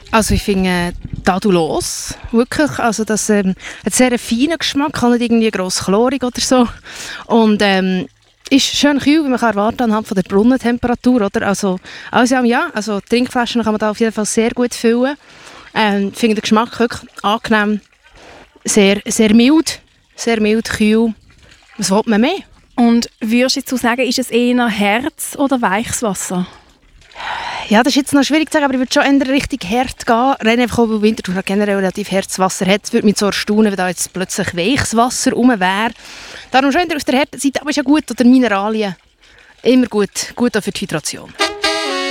Also ich finde tadellos, wirklich. Also das hat sehr einen feinen Geschmack, hat nicht irgendwie gross chlorig oder so. Und ist schön kühl, wie man kann erwarten anhand von der Brunnentemperatur, oder? Also ja, also Trinkflaschen kann man da auf jeden Fall sehr gut füllen. Ich finde den Geschmack wirklich angenehm, sehr mild, kühl. Was will man mehr? Und würdest du sagen, ist es eher Herz- oder weiches Wasser? Ja, das ist jetzt noch schwierig zu sagen, aber ich würde schon eher Richtung Herd gehen. Rein einfach auch, weil Winterthur generell relativ hartes Wasser hat. Es würde mich so erstaunen, wenn da jetzt plötzlich weiches Wasser rum wäre. Darum schon eher aus der harten Seite, aber ist ja gut. Oder Mineralien. Immer gut. Gut auch für die Hydration.